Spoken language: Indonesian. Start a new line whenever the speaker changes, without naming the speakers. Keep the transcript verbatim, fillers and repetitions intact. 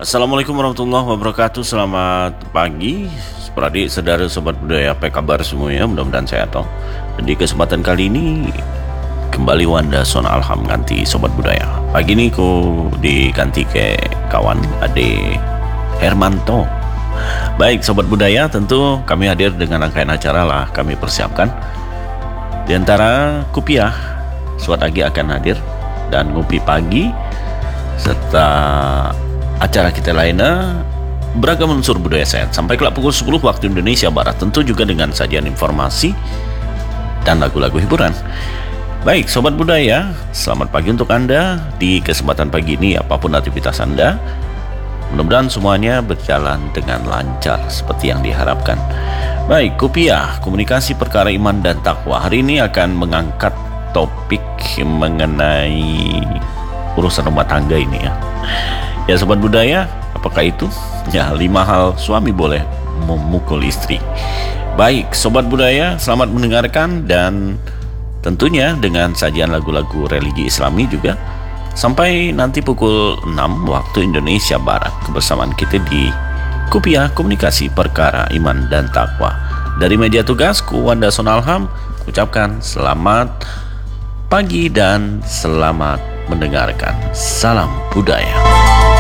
Assalamualaikum warahmatullahi wabarakatuh. Selamat pagi adik saudara sobat budaya, apa kabar semuanya? Mudah-mudahan sehat toh. Dan di kesempatan kali ini kembali Wanda Son Alham ganti sobat budaya. Pagi ini ku diganti ke kawan Ade Hermanto. Baik sobat budaya, tentu kami hadir dengan rangkaian acara lah kami persiapkan. Di antara Kupiah Suat Agi akan hadir dan Ngopi Pagi, serta acara kita lainnya beragam unsur budaya sehat sampai kelak pukul sepuluh waktu Indonesia Barat, tentu juga dengan sajian informasi dan lagu-lagu hiburan. Baik sobat budaya, selamat pagi untuk Anda di kesempatan pagi ini. Apapun aktivitas Anda, mudah-mudahan semuanya berjalan dengan lancar seperti yang diharapkan. Baik, Kupiah Komunikasi Perkara Iman dan Takwa hari ini akan mengangkat topik mengenai urusan rumah tangga ini ya. Ya sobat budaya, apakah itu? Ya, lima hal suami boleh memukul istri. Baik sobat budaya, selamat mendengarkan dan tentunya dengan sajian lagu-lagu religi Islami juga sampai nanti pukul enam waktu Indonesia Barat kebersamaan kita di Kupiah Komunikasi Perkara Iman dan Takwa. Dari media tugasku Wanda Son Alham ucapkan selamat pagi dan selamat mendengarkan. Salam budaya.